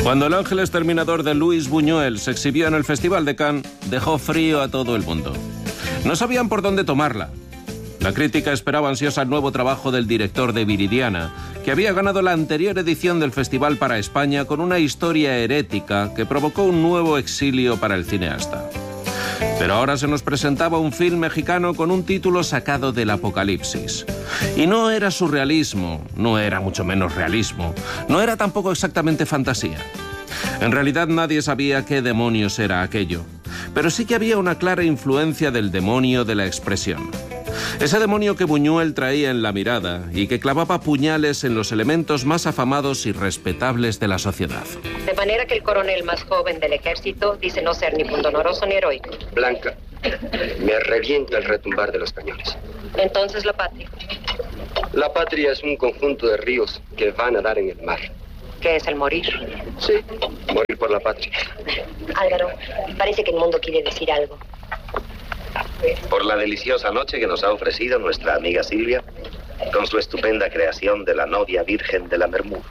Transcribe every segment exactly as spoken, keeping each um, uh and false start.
Cuando El ángel exterminador de Luis Buñuel se exhibió en el Festival de Cannes, dejó frío a todo el mundo. No sabían por dónde tomarla. La crítica esperaba ansiosa el nuevo trabajo del director de Viridiana, que había ganado la anterior edición del festival para España con una historia herética que provocó un nuevo exilio para el cineasta. Pero ahora se nos presentaba un film mexicano con un título sacado del apocalipsis. Y no era surrealismo, no era mucho menos realismo, no era tampoco exactamente fantasía. En realidad nadie sabía qué demonios era aquello, pero sí que había una clara influencia del demonio de la expresión. Ese demonio que Buñuel traía en la mirada y que clavaba puñales en los elementos más afamados y respetables de la sociedad. De manera que el coronel más joven del ejército dice no ser ni pundonoroso ni heroico. Blanca, me revienta el retumbar de los cañones. Entonces la patria. La patria es un conjunto de ríos que van a dar en el mar. ¿Qué es el morir? Sí, morir por la patria. Álvaro, parece que el mundo quiere decir algo. Por la deliciosa noche que nos ha ofrecido nuestra amiga Silvia, con su estupenda creación de la novia virgen de la Mermur.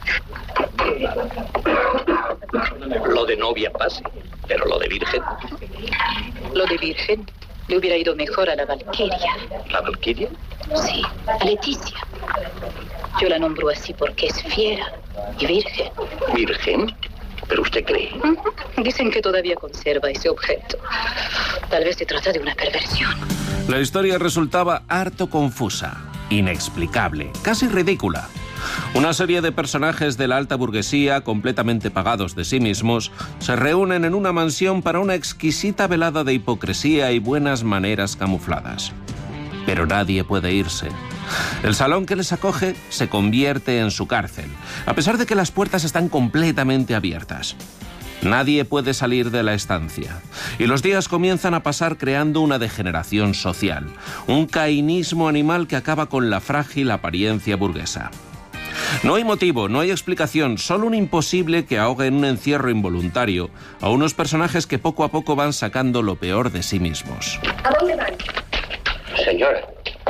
Lo de novia pase, pero lo de virgen... Lo de virgen le hubiera ido mejor a la Valquiria. ¿La Valquiria? Sí, a Leticia. Yo la nombro así porque es fiera y virgen. ¿Virgen? ¿Pero usted cree? Uh-huh. Dicen que todavía conserva ese objeto. Tal vez se trata de una perversión. La historia resultaba harto confusa, inexplicable, casi ridícula. Una serie de personajes de la alta burguesía, completamente pagados de sí mismos, se reúnen en una mansión para una exquisita velada de hipocresía y buenas maneras camufladas. Pero nadie puede irse. El salón que les acoge se convierte en su cárcel, a pesar de que las puertas están completamente abiertas. Nadie puede salir de la estancia, y los días comienzan a pasar creando una degeneración social, un cainismo animal que acaba con la frágil apariencia burguesa. No hay motivo, no hay explicación, solo un imposible que ahoga en un encierro involuntario a unos personajes que poco a poco van sacando lo peor de sí mismos. ¿A dónde van? Señora.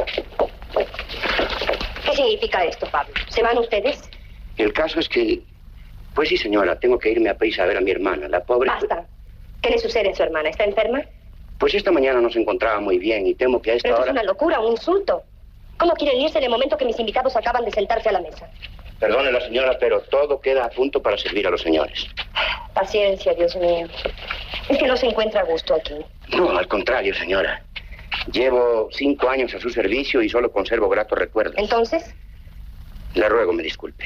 ¿Qué significa esto, Pablo? ¿Se van ustedes? El caso es que... Pues sí, señora, tengo que irme a prisa a ver a mi hermana, la pobre... Basta. ¿Qué le sucede a su hermana? ¿Está enferma? Pues esta mañana no se encontraba muy bien y temo que a esta Pero hora... esto es una locura, un insulto. ¿Cómo quiere irse en el momento que mis invitados acaban de sentarse a la mesa? Perdone la señora, pero todo queda a punto para servir a los señores. Paciencia, Dios mío. Es que no se encuentra a gusto aquí. No, al contrario, señora. Llevo cinco años a su servicio y solo conservo gratos recuerdos. ¿Entonces? Le ruego me disculpe.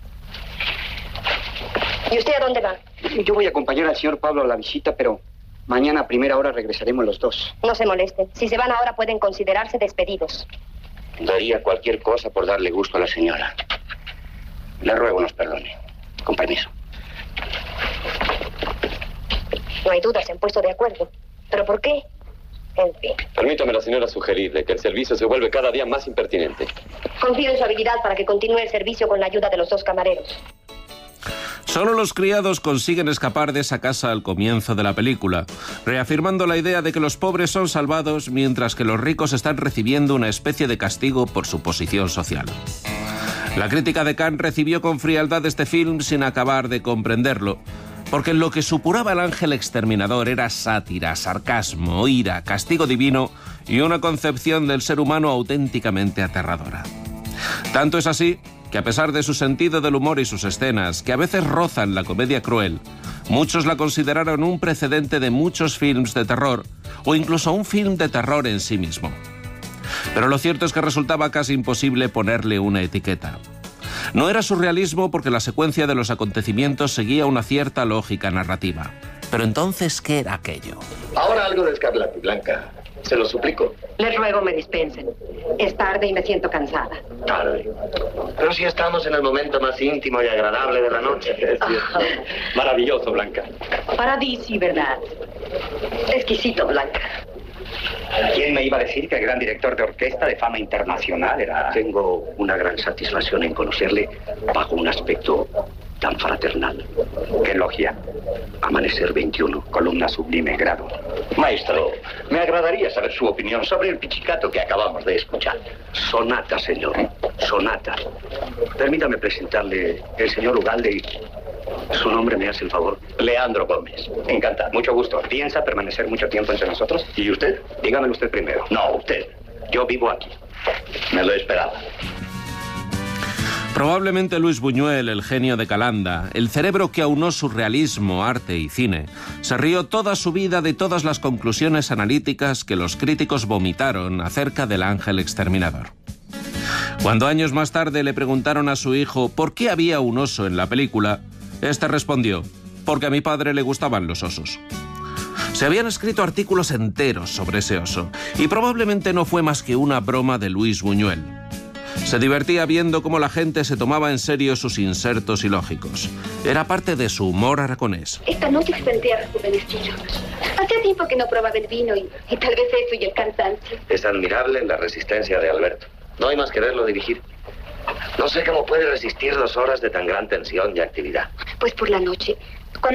¿Y usted a dónde va? Yo voy a acompañar al señor Pablo a la visita, pero mañana a primera hora regresaremos los dos. No se molesten. Si se van ahora pueden considerarse despedidos. Daría cualquier cosa por darle gusto a la señora. Le ruego nos perdone. Con permiso. No hay duda, se han puesto de acuerdo. ¿Pero por qué? En fin. Permítame, la señora, sugerirle que el servicio se vuelve cada día más impertinente. Confío en su habilidad para que continúe el servicio con la ayuda de los dos camareros. Solo los criados consiguen escapar de esa casa al comienzo de la película, reafirmando la idea de que los pobres son salvados mientras que los ricos están recibiendo una especie de castigo por su posición social. La crítica de Cannes recibió con frialdad este film sin acabar de comprenderlo, porque lo que supuraba El ángel exterminador era sátira, sarcasmo, ira, castigo divino y una concepción del ser humano auténticamente aterradora. Tanto es así que a pesar de su sentido del humor y sus escenas, que a veces rozan la comedia cruel, muchos la consideraron un precedente de muchos films de terror, o incluso un film de terror en sí mismo. Pero lo cierto es que resultaba casi imposible ponerle una etiqueta. No era surrealismo porque la secuencia de los acontecimientos seguía una cierta lógica narrativa. Pero entonces, ¿qué era aquello? Ahora algo de Escarlata y Blanca. Se lo suplico. Les ruego me dispensen. Es tarde y me siento cansada. Tarde. Pero si estamos en el momento más íntimo y agradable de la noche. Maravilloso, Blanca. Paradisi, ¿verdad? Exquisito, Blanca. ¿Quién me iba a decir que el gran director de orquesta de fama internacional era...? Tengo una gran satisfacción en conocerle bajo un aspecto tan fraternal. ¡Qué logia! Amanecer veintiuno, columna sublime, grado. Maestro, me agradaría saber su opinión sobre el pichicato que acabamos de escuchar. Sonata, señor. Sonata. Permítame presentarle el señor Ugalde Su nombre me hace el favor. Leandro Gómez. Encantado. Mucho gusto. ¿Piensa permanecer mucho tiempo entre nosotros? ¿Y usted? Dígamelo usted primero. No, usted. Yo vivo aquí. Me lo esperaba. Probablemente Luis Buñuel, el genio de Calanda, el cerebro que aunó surrealismo, arte y cine, se rió toda su vida de todas las conclusiones analíticas que los críticos vomitaron acerca del ángel exterminador. Cuando años más tarde le preguntaron a su hijo por qué había un oso en la película, este respondió: porque a mi padre le gustaban los osos. Se habían escrito artículos enteros sobre ese oso, y probablemente no fue más que una broma de Luis Buñuel. Se divertía viendo cómo la gente se tomaba en serio sus insertos ilógicos. Era parte de su humor aragonés. Esta noche se sentía rejuvenecido. Hacía tiempo que no probaba el vino y, y tal vez eso y el cansancio. Es admirable la resistencia de Alberto. No hay más que verlo dirigir. No sé cómo puede resistir dos horas de tan gran tensión y actividad. Pues por la noche,